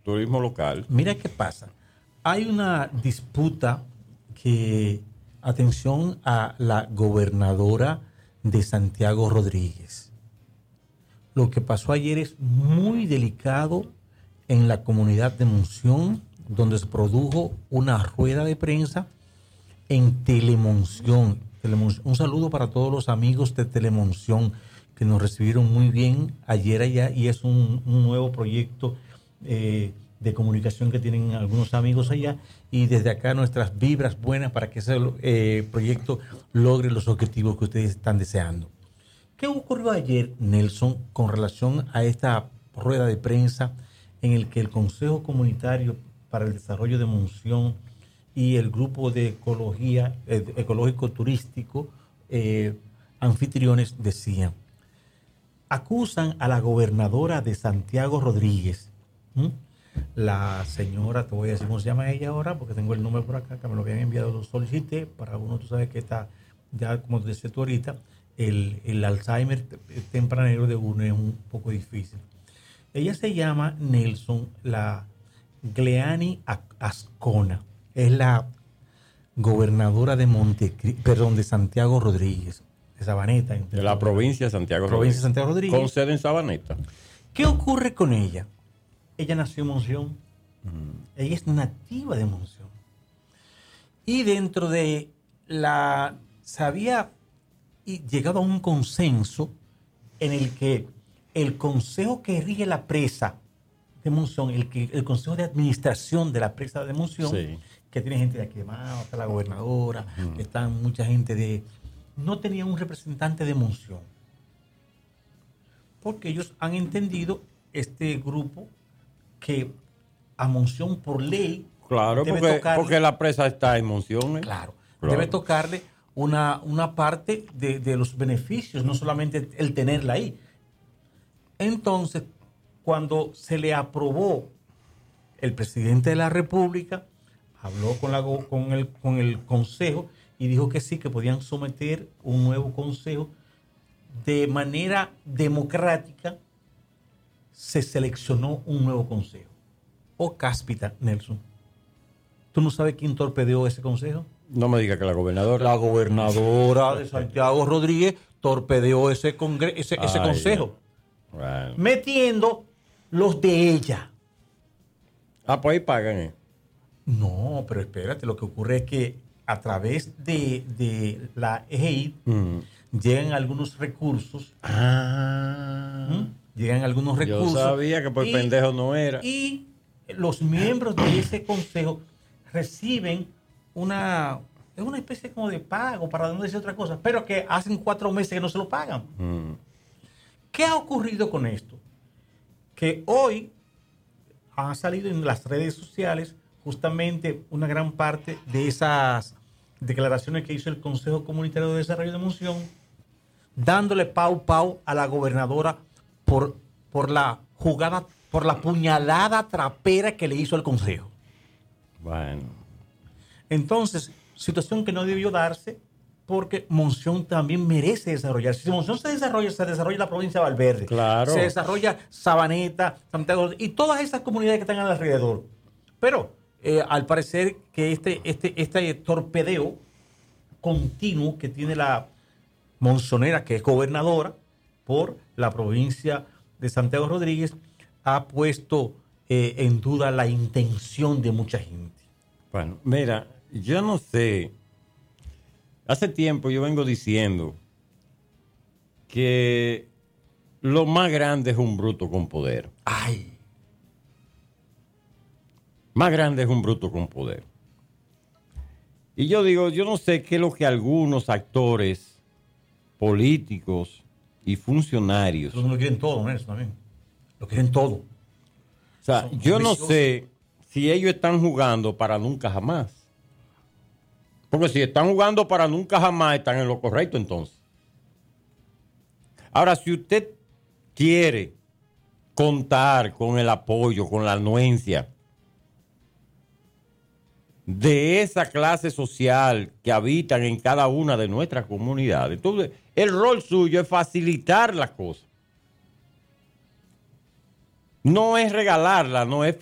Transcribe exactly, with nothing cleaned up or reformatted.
turismo local. Mira qué pasa. Hay una disputa que, atención a la gobernadora de Santiago Rodríguez. Lo que pasó ayer es muy delicado en la comunidad de Monción, donde se produjo una rueda de prensa en Telemonción. Telemonción. Un saludo para todos los amigos de Telemonción que nos recibieron muy bien ayer allá, y es un, un nuevo proyecto eh, de comunicación que tienen algunos amigos allá, y desde acá nuestras vibras buenas para que ese eh, proyecto logre los objetivos que ustedes están deseando. ¿Qué ocurrió ayer, Nelson, con relación a esta rueda de prensa en el que el Consejo Comunitario para el Desarrollo de Monción y el Grupo de Ecología eh, Ecológico Turístico eh, anfitriones decían? Acusan a la gobernadora de Santiago Rodríguez, ¿m? La señora, te voy a decir cómo se llama ella ahora, porque tengo el número por acá, que me lo habían enviado, lo solicité, para uno, tú sabes que está, ya como te decía tú ahorita, el, el Alzheimer tempranero de uno es un poco difícil. Ella se llama Nelson, la Gleani Ascona, es la gobernadora de Montecristi, perdón, de Santiago Rodríguez, de Sabaneta. De la provincia de Santiago provincia Rodríguez. de Santiago Rodríguez. Con sede en Sabaneta. ¿Qué ocurre con ella? Ella nació en Monción. Mm. Ella es nativa de Monción. Y dentro de la... se había llegado a un consenso en el que el consejo que rige la presa de Monción, el, que, el consejo de administración de la presa de Monción, sí, que tiene gente de aquí de Mao, está la gobernadora, mm. están mucha gente de... no tenía un representante de Monción. Porque ellos han entendido, este grupo, que a Monción por ley... Claro, debe porque, tocarle, porque la presa está en Monción. ¿eh? Claro, claro, debe tocarle una, una parte de, de los beneficios, no solamente el tenerla ahí. Entonces, cuando se le aprobó, el presidente de la República habló con, la, con, el, con el Consejo y dijo que sí, que podían someter un nuevo Consejo. De manera democrática se seleccionó un nuevo Consejo. O cáspita, Nelson. ¿Tú no sabes quién torpedeó ese Consejo? No me diga que la gobernadora. La gobernadora de Santiago Rodríguez torpedeó ese, congre ese, ese Ay, consejo. Bueno. Metiendo los de ella. Ah, pues ahí pagan. ¿eh? No, pero espérate, lo que ocurre es que a través de, de la E G I mm. llegan algunos recursos. Ah. ¿Mm? Llegan algunos recursos. Yo sabía que por y, pendejo no era. Y los miembros de ese consejo reciben una, es una especie como de pago, para no decir otra cosa, pero que hacen cuatro meses que no se lo pagan. Mm. ¿Qué ha ocurrido con esto? Que hoy ha salido en las redes sociales justamente una gran parte de esas declaraciones que hizo el Consejo Comunitario de Desarrollo de Monción, dándole pau pau a la gobernadora por, por la jugada, por la puñalada trapera que le hizo al Consejo. Bueno. Entonces, situación que no debió darse, porque Monción también merece desarrollarse. Si Monción se desarrolla, se desarrolla la provincia de Valverde. Claro. Se desarrolla Sabaneta, Santiago y todas esas comunidades que están alrededor. Pero eh, al parecer que este, este, este torpedeo continuo que tiene la monzonera, que es gobernadora por la provincia de Santiago Rodríguez, ha puesto eh, en duda la intención de mucha gente. Bueno, mira, yo no sé. Hace tiempo yo vengo diciendo que lo más grande es un bruto con poder. Ay. Más grande es un bruto con poder. Y yo digo, yo no sé qué es lo que algunos actores políticos y funcionarios... Eso no lo quieren todo, ¿no? Eso también. Lo quieren todo. O sea, Son yo no sé si ellos están jugando para nunca jamás. Porque si están jugando para nunca jamás, están en lo correcto entonces. Ahora, si usted quiere contar con el apoyo, con la anuencia de esa clase social que habitan en cada una de nuestras comunidades, entonces el rol suyo es facilitar las cosas. No es regalarla, no es